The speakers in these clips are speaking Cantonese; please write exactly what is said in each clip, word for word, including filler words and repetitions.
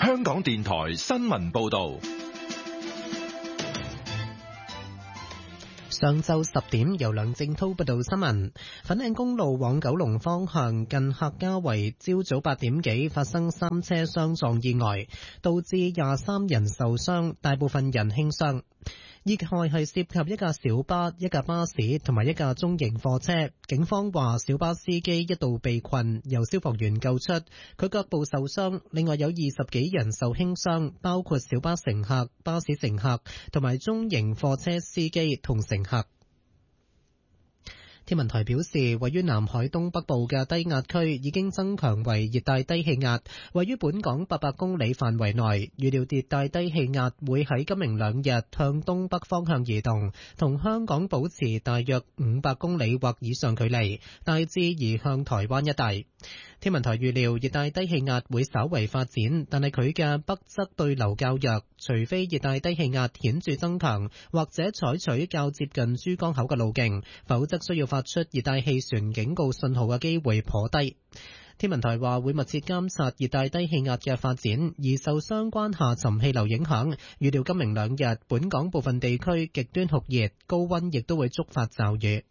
香港電台新聞報道。 上晝十點，由梁正濤報道新聞。粉嶺公路往九龍方向近客家圍，朝早八點幾發生三車相撞意外，導致廿三人受傷，大部分人輕傷。意外係涉及一架小巴、一架巴士同埋一架中型貨車。警方話小巴司機一度被困，由消防員救出，佢腳部受傷。另外有二十幾人受輕傷，包括小巴乘客、巴士乘客同埋中型貨車司機同乘客。天文台表示，位於南海東北部嘅低壓區已經增強為熱帶低氣壓，位於本港八百公里範圍內。預料熱帶低氣壓會喺今明兩日向東北方向移動，同香港保持大約五百公里或以上距離，大致移向台灣一帶。天文台預料熱帶低氣壓會稍為發展，但係佢嘅北側對流較弱，除非熱帶低氣壓顯著增強，或者採取較接近珠江口嘅路徑，否則需要發出熱帶氣旋警告信號嘅機會頗低。天文台話會密切監察熱帶低氣壓嘅發展，而受相關下沉氣流影響，預料今明兩日本港部分地區極端酷熱，高溫亦都會觸發驟雨。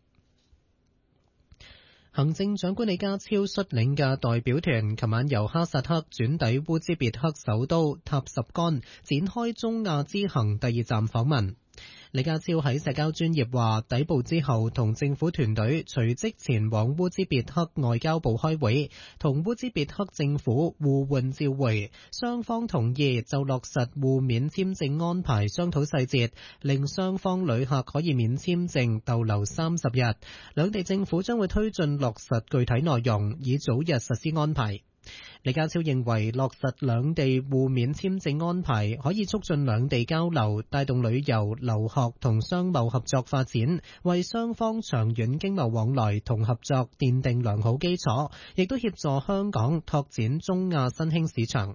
行政長官李家超率領嘅代表團琴晚由哈薩克轉抵烏茲別克首都塔什干，展開中亞之行第二站訪問。李家超喺社交專頁話，抵埗之後同政府團隊隨即前往烏茲別克外交部開會，同烏茲別克政府互換照會，雙方同意就落實互免簽證安排商討細節，令雙方旅客可以免簽證逗留三十日。兩地政府將會推進落實具體內容，以早日實施安排。李家超認為落實兩地互免簽證安排可以促進兩地交流，帶動旅遊、留學同商貿合作發展，為雙方長遠經貿往來同合作奠定良好基礎，亦都協助香港拓展中亞新興市場。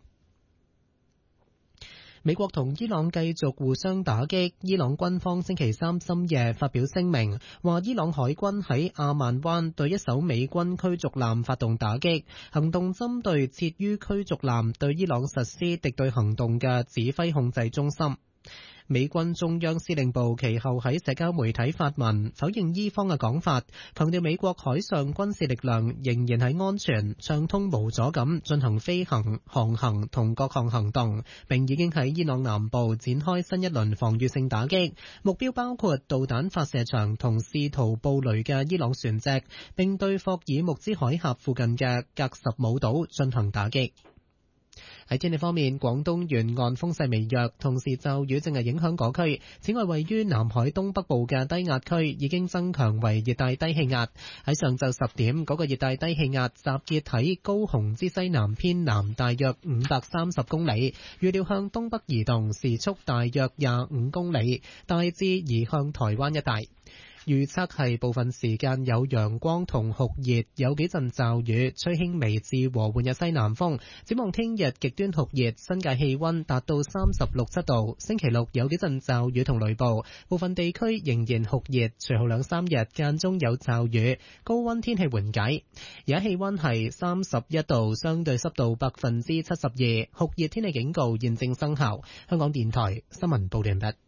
美國同伊朗繼續互相打擊，伊朗軍方星期三深夜發表聲明，話伊朗海軍喺阿曼灣對一艘美軍驅逐艦發動打擊，行動針對設於驅逐艦對伊朗實施敵對行動嘅指揮控制中心。美軍中央司令部其後喺社交媒體發文否認伊方嘅講法，強調美國海上軍事力量仍然係安全、暢通無阻咁進行飛行、航行同各項行動，並已經喺伊朗南部展開新一輪防禦性打擊，目標包括導彈發射場同試圖布雷嘅伊朗船隻，並對霍爾木茲海峽附近嘅格什姆島進行打擊。喺天氣方面，廣東沿岸風勢微弱，同時驟雨正係影響嗰區。此外，位於南海東北部嘅低壓區已經增強為熱帶低氣壓。喺上晝十點，嗰個熱帶低氣壓集結喺高雄之西南偏南大約五百三十公里，預料向東北移動，時速大約廿五公里，大致移向台灣一帶。預測係部分時間有陽光同酷熱，有幾陣驟雨，吹輕微至和緩嘅西南風。展望聽日極端酷熱，新界氣溫達到三十六七度。星期六有幾陣驟雨同雷暴，部分地區仍然酷熱，隨後兩三日間中有驟雨，高溫天氣緩解。而家氣溫係三十一度，相對濕度百分之七十二，酷熱天氣警告現正生效。香港電台新聞報道完畢。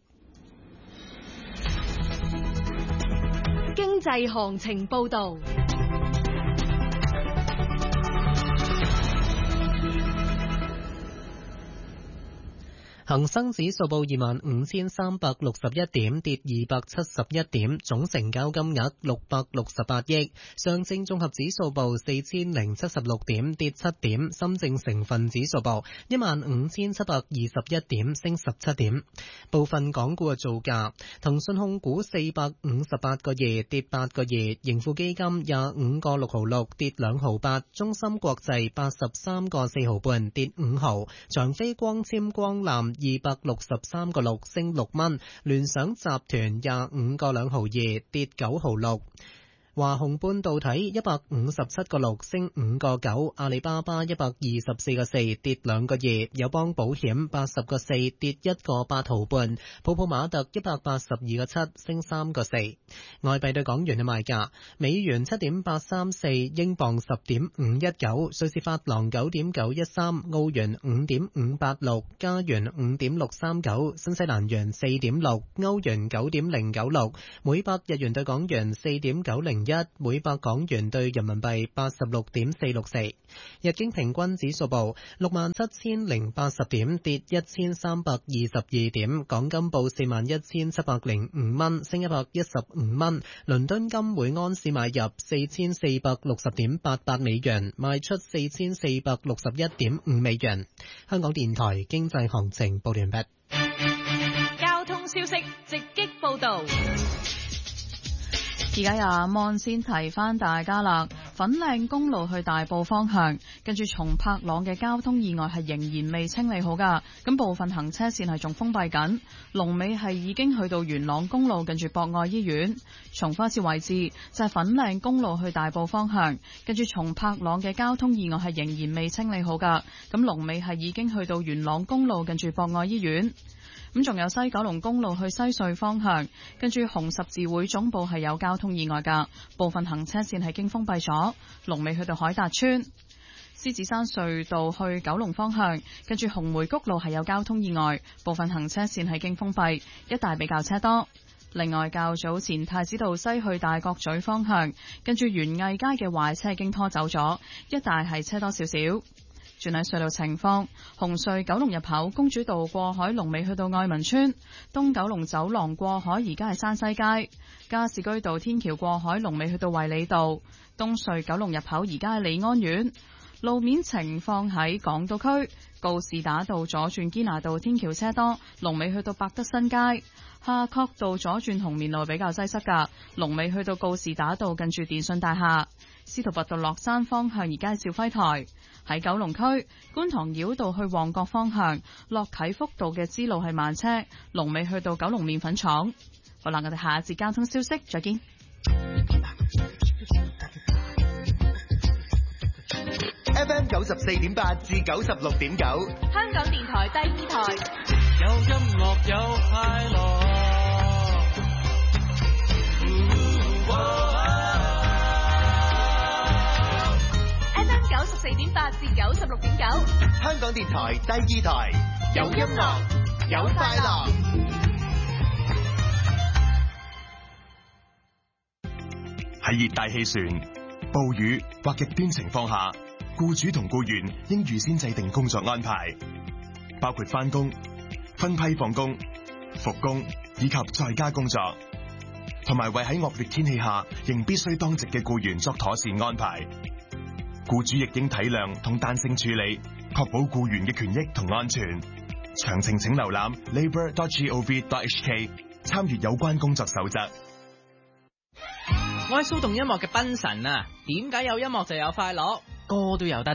經濟行情報道。 恒生指數報二萬五千三百六十一點，跌二百七十一點，總成交金額六百六十八億。上證綜合指數報四千零七十六點，跌七點。深證成分指數報一萬五千七百二十一點，升十七點。部分港股嘅造價：騰訊控股四百五十八個二，跌八個二；盈富基金廿五個六毫六，跌兩毫八；中芯國際八十三個四毫半，跌五毫；長飛光纖光纜二百六十三個六，升六蚊；聯想集團廿五個兩毫二，跌九毫六。 華虹半導體一百五十七個六升五個九，阿里巴巴一百二十四個四跌兩個二，友邦保險八十個四跌一個八毫半，普普馬特一百八十二個七升三個四。外幣對港元嘅賣價：美元七點八三四，英鎊十點五一九，瑞士法郎九點九一三，澳元五點五八六，加元五點六三九，新西蘭元四點六，歐元九點零九六，每百日元對港元四點九零一，每百港元對人民幣八十六點四六四。日經平均指數報六萬七千零八十點，跌一千三百二十二點。港金報四萬一千七百零五蚊，升一百一十五蚊。倫敦金每安士買入四千四百六十點八八美元，賣出四千四百六十一點五美元。香港電台經濟行情報完畢。 交通消息直擊報道。 而家有阿芒先提翻大家啦，粉嶺公路去大埔方向，跟住松柏塱嘅交通意外係仍然未清理好噶，咁部分行車線係仲封閉緊。龍尾係已經去到元朗公路跟住博愛醫院。重複一次位置就係粉嶺公路去大埔方向，跟住松柏塱嘅交通意外係仍然未清理好噶，咁龍尾係已經去到元朗公路跟住博愛醫院。咁仲有西九龍公路去西隧方向，跟住紅十字會總部係有交通意外噶，部分行車線係經封閉咗。龍尾去到海達村。獅子山隧道去九龍方向，跟住紅梅谷路係有交通意外，部分行車線係經封閉，一帶比較車多。另外較早前太子道西去大角咀方向，跟住園藝街嘅壞車已經拖走咗，一帶係車多少少。轉喺隧道情況，紅隧九龍入口公主道過海龍尾去到愛民村，東九龍走廊過海而家係山西街，加士居道天橋過海龍尾去到衛理道，東隧九龍入口而家係利安苑。路面情況喺港島區，告士打道左轉堅拿道天橋車多，龍尾去到百德新街，夏慤道左轉紅棉路比較擠塞噶，龍尾去到告士打道近住電信大廈。司徒拔道落山方向而家係兆輝台。喺九龍區觀塘繞道去旺角方向，落啟福道嘅支路係慢車，龍尾去到九龍麵粉廠。好啦，我哋下一節交通消息再見。 F M 九十四點八至九十六點九， 香港電台第二台。 有音樂有快樂。 九十四點八至九十六點九， 香港電台第二台，有音樂有快樂。 喺熱帶氣旋、暴雨或極端情況下，僱主同僱員應預先制定工作安排，包括返工、分批放工、復工以及在家工作，同埋為喺惡劣天氣下仍必須當值嘅僱員作妥善安排。僱主亦應體諒同彈性處理，確保僱員嘅權益同安全。詳情請瀏覽 labour dot gov dot h k， 參閱有關工作守則。 我係騷動音樂嘅賓神啊，點解有音樂就有快樂？歌都有得